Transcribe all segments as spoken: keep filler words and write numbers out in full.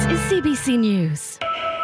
is C B C News.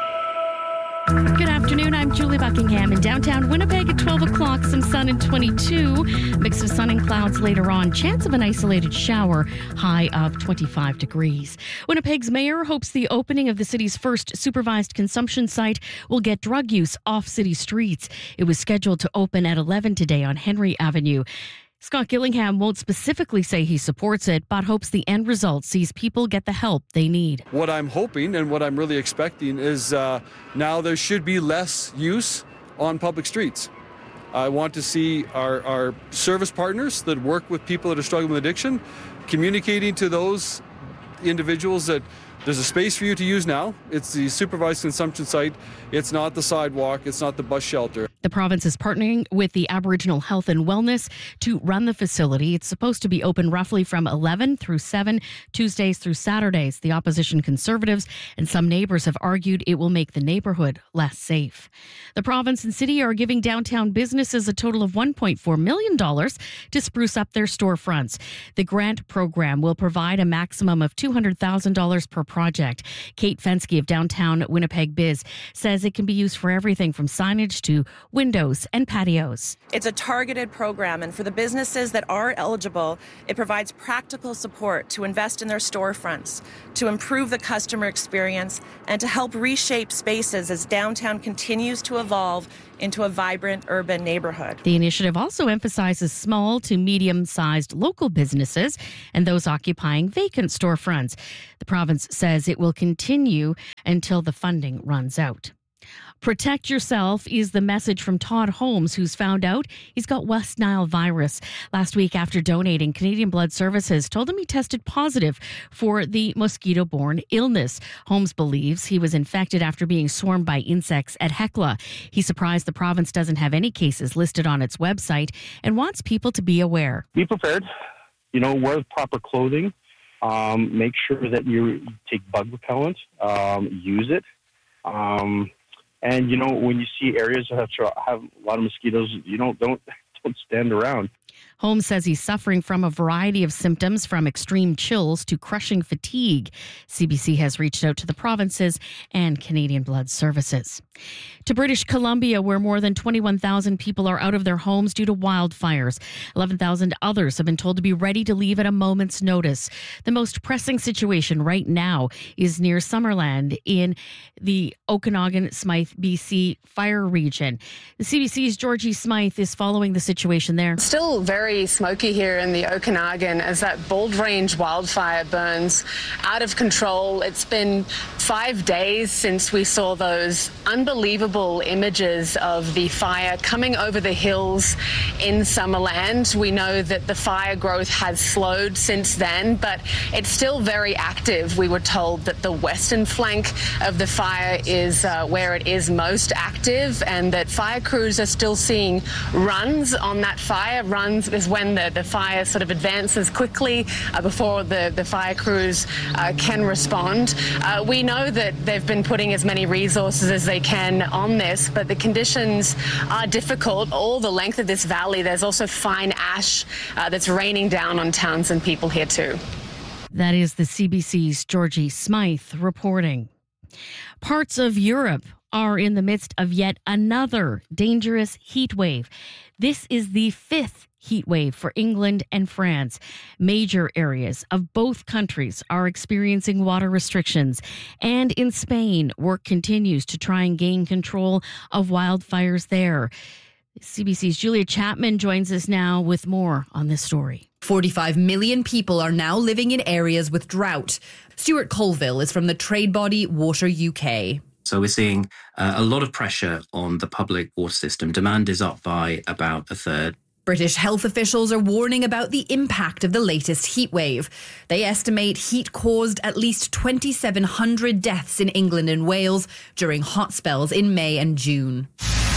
Good afternoon, I'm Julie Buckingham in downtown Winnipeg at twelve o'clock. Some sun and twenty-two. Mix of sun and clouds later on. Chance of an isolated shower. High of twenty-five degrees. Winnipeg's mayor hopes the opening of the city's first supervised consumption site will get drug use off city streets. It was scheduled to open at eleven today on Henry Avenue. Scott Gillingham won't specifically say he supports it, but hopes the end result sees people get the help they need. What I'm hoping and what I'm really expecting is uh, now there should be less use on public streets. I want to see our, our service partners that work with people that are struggling with addiction communicating to those individuals that there's a space for you to use now. It's the supervised consumption site. It's not the sidewalk. It's not the bus shelter. The province is partnering with the Aboriginal Health and Wellness to run the facility. It's supposed to be open roughly from eleven through seven, Tuesdays through Saturdays. The opposition Conservatives and some neighbours have argued it will make the neighbourhood less safe. The province and city are giving downtown businesses a total of one point four million dollars to spruce up their storefronts. The grant program will provide a maximum of two hundred thousand dollars per project. Kate Fensky of Downtown Winnipeg Biz says it can be used for everything from signage to windows and patios. It's a targeted program, and for the businesses that are eligible, it provides practical support to invest in their storefronts, to improve the customer experience, and to help reshape spaces as downtown continues to evolve into a vibrant urban neighborhood. The initiative also emphasizes small to medium-sized local businesses and those occupying vacant storefronts. The province says it will continue until the funding runs out. Protect yourself is the message from Todd Holmes, who's found out he's got West Nile virus. Last week, after donating, Canadian Blood Services told him he tested positive for the mosquito-borne illness. Holmes believes he was infected after being swarmed by insects at Hecla. He's surprised the province doesn't have any cases listed on its website and wants people to be aware. Be prepared. You know, wear proper clothing. Um, make sure that you take bug repellent. Um, use it. Um... And, you know, when you see areas that have, have a lot of mosquitoes, you know, don't don't stand around. Holmes says he's suffering from a variety of symptoms, from extreme chills to crushing fatigue. C B C has reached out to the provinces and Canadian Blood Services. To British Columbia, where more than twenty-one thousand people are out of their homes due to wildfires. eleven thousand others have been told to be ready to leave at a moment's notice. The most pressing situation right now is near Summerland in the Okanagan, Smythe, B C fire region. The C B C's Georgie Smythe is following the situation there. Still very smoky here in the Okanagan as that Bold Range wildfire burns out of control. It's been five days since we saw those unbelievable images of the fire coming over the hills in Summerland. We know that the fire growth has slowed since then, but it's still very active. We were told that the western flank of the fire is uh, where it is most active, and that fire crews are still seeing runs on that fire. Runs is when the, the fire sort of advances quickly uh, before the, the fire crews uh, can respond. Uh, we know that they've been putting as many resources as they can on this, but the conditions are difficult. All the length of this valley, there's also fine ash uh, that's raining down on towns and people here too. That is the C B C's Georgie Smythe reporting. Parts of Europe are in the midst of yet another dangerous heat wave. This is the fifth heat wave for England and France. Major areas of both countries are experiencing water restrictions. And in Spain, work continues to try and gain control of wildfires there. C B C's Julia Chapman joins us now with more on this story. forty-five million people are now living in areas with drought. Stuart Colville is from the trade body Water U K. So we're seeing uh, a lot of pressure on the public water system. Demand is up by about a third. British health officials are warning about the impact of the latest heat wave. They estimate heat caused at least twenty-seven hundred deaths in England and Wales during hot spells in May and June.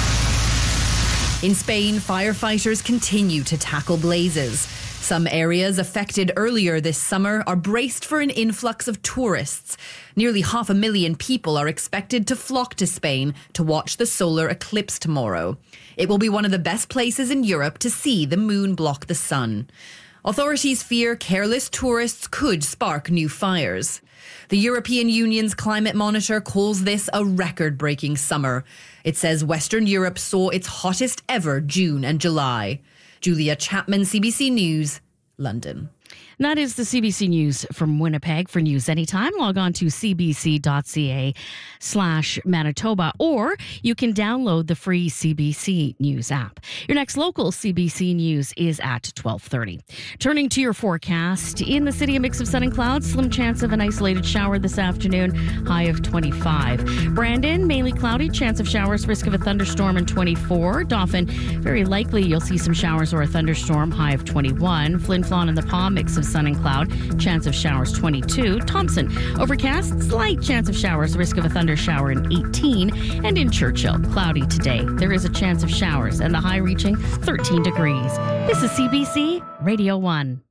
In Spain, firefighters continue to tackle blazes. Some areas affected earlier this summer are braced for an influx of tourists. Nearly half a million people are expected to flock to Spain to watch the solar eclipse tomorrow. It will be one of the best places in Europe to see the moon block the sun. Authorities fear careless tourists could spark new fires. The European Union's climate monitor calls this a record-breaking summer. It says Western Europe saw its hottest ever June and July. Julia Chapman, C B C News, London. And that is the C B C News from Winnipeg. For news anytime, log on to cbc.ca slash Manitoba, or you can download the free C B C News app. Your next local C B C News is at twelve thirty. Turning to your forecast, in the city, a mix of sun and clouds, slim chance of an isolated shower this afternoon, high of twenty-five. Brandon, mainly cloudy, chance of showers, risk of a thunderstorm, and twenty-four. Dauphin, very likely you'll see some showers or a thunderstorm, high of twenty-one. Flin Flon and the Pas, mix of sun and cloud, chance of showers twenty-two. Thompson, overcast, slight chance of showers, risk of a thunder shower in eighteen. And in Churchill, cloudy today. There is a chance of showers and the high reaching thirteen degrees. This is C B C Radio one.